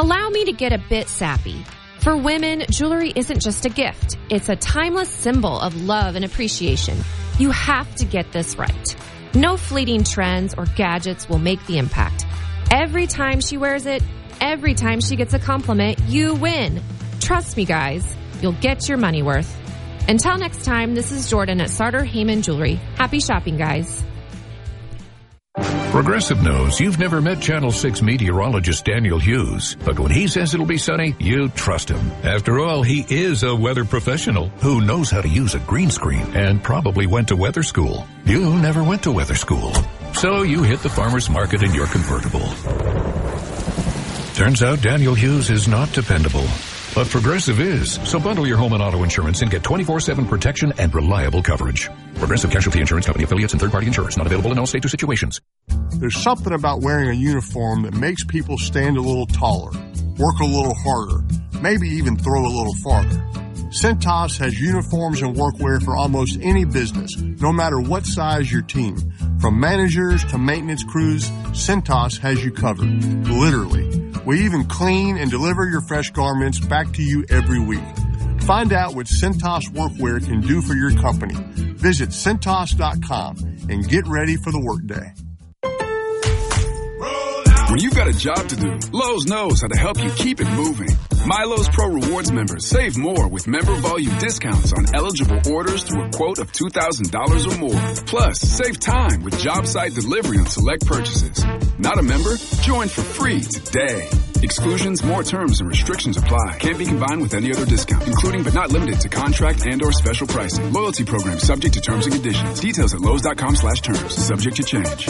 Allow me to get a bit sappy. For women, jewelry isn't just a gift. It's a timeless symbol of love and appreciation. You have to get this right. No fleeting trends or gadgets will make the impact. Every time she wears it, every time she gets a compliment, you win. Trust me, guys. You'll get your money worth. Until next time, this is Jordan at Sartor Heyman Jewelry. Happy shopping, guys. Progressive knows you've never met Channel 6 meteorologist Daniel Hughes, but when he says it'll be sunny, you trust him. After all, he is a weather professional who knows how to use a green screen and probably went to weather school. You never went to weather school, so you hit the farmer's market in your convertible. Turns out Daniel Hughes is not dependable. But Progressive is. So bundle your home and auto insurance and get 24/7 protection and reliable coverage. Progressive Casualty Insurance Company affiliates and third-party insurers. Not available in all states or situations. There's something about wearing a uniform that makes people stand a little taller, work a little harder, maybe even throw a little farther. Cintas has uniforms and workwear for almost any business, no matter what size your team. From managers to maintenance crews, Cintas has you covered. Literally. We even clean and deliver your fresh garments back to you every week. Find out what Cintas Workwear can do for your company. Visit Cintas.com and get ready for the workday. When you've got a job to do, Lowe's knows how to help you keep it moving. MyLowe's Pro Rewards members save more with member volume discounts on eligible orders through a quote of $2,000 or more. Plus, save time with job site delivery on select purchases. Not a member? Join for free today. Exclusions, more terms, and restrictions apply. Can't be combined with any other discount, including but not limited to contract and or special pricing. Loyalty program subject to terms and conditions. Details at Lowe's.com/terms. Subject to change.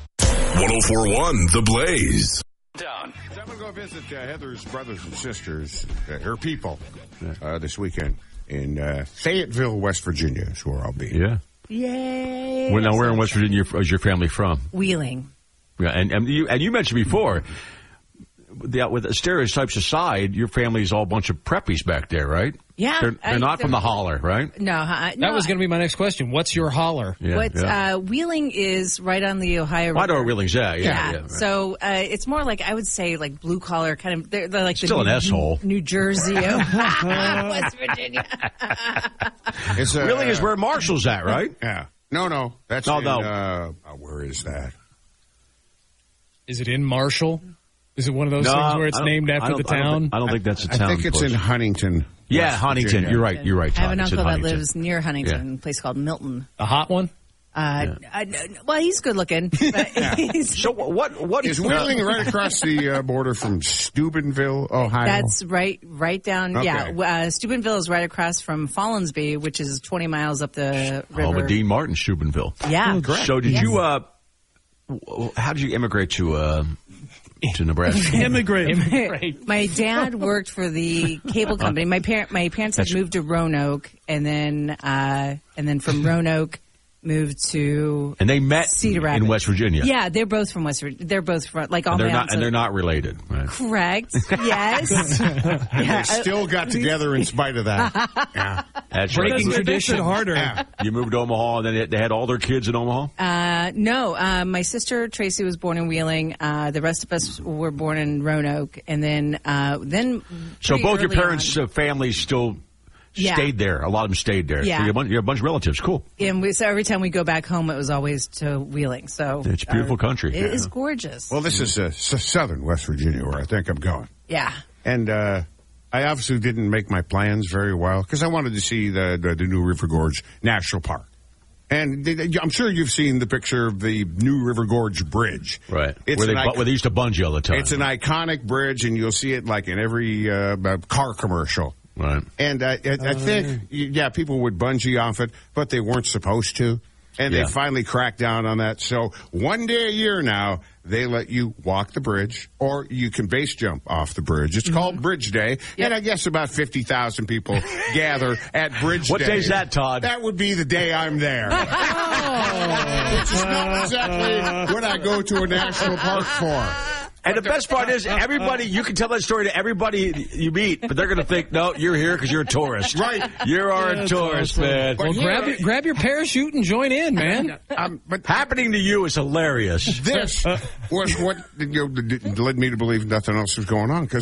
104.1 The Blaze. Down. I'm going to go visit Heather's brothers and sisters, her people, this weekend in Fayetteville, West Virginia is where I'll be. Yeah. Yay. Well, now, where in West Virginia is your family from? Wheeling. Yeah, and you mentioned before, with the stereotypes aside, your family's all a bunch of preppies back there, right? Yeah. They're not from the holler, right? No. That was going to be my next question. What's your holler? Yeah, Wheeling is right on the Ohio River. I know where Wheeling's at, yeah. Right. So it's more like, I would say, like blue collar, kind of, they're like still the an S-hole. New Jersey of West Virginia. Wheeling is where Marshall's at, right? Yeah. No. That's where is that? Is it in Marshall? Is it one of those things where it's named after the town? I don't think that's a town. I think it's in Huntington. Yeah, Huntington. You're right, Todd. I have an uncle that lives near Huntington, a place called Milton. A hot one? Well, he's good looking. So what is Wheeling right across the border from Steubenville, Ohio? That's right down. Okay. Yeah, Steubenville is right across from Follinsby, which is 20 miles up the river. Dean Martin, Steubenville. Yeah, correct. So did you? How did you immigrate to Nebraska? Immigrate. My dad worked for the cable company. My parents had moved to Roanoke, and then from Roanoke moved to and they met Cedar Rapids in West Virginia. Yeah, they're both from West Virginia. They're both from they're not related. Right? Correct. Yes. They still got together in spite of that. Yeah. That's breaking right. tradition harder. Yeah. You moved to Omaha, and then they had all their kids in Omaha? No. My sister Tracy was born in Wheeling. The rest of us were born in Roanoke, and then So both your parents' families still stayed there. A lot of them stayed there. Yeah. So you're a bunch of relatives. Cool. And so every time we go back home, it was always to Wheeling. So it's a beautiful country. It is gorgeous. Well, this is southern West Virginia where I think I'm going. Yeah. And I obviously didn't make my plans very well because I wanted to see the New River Gorge National Park. And I'm sure you've seen the picture of the New River Gorge Bridge. Right. Where they used to bungee all the time. It's an iconic bridge, and you'll see it like in every car commercial. Right. And I think, people would bungee off it, but they weren't supposed to. And they finally cracked down on that. So one day a year now, they let you walk the bridge, or you can base jump off the bridge. It's called Bridge Day. Yep. And I guess about 50,000 people gather at Bridge Day. What day's that, Todd? That would be the day I'm there. Which is not exactly what I go to a national park for. And the best part is, everybody, you can tell that story to everybody you meet, but they're going to think, no, you're here because you're a tourist. Right. You are a tourist, man. Well, grab your parachute and join in, man. But happening to you is hilarious. This was what led me to believe nothing else was going on, because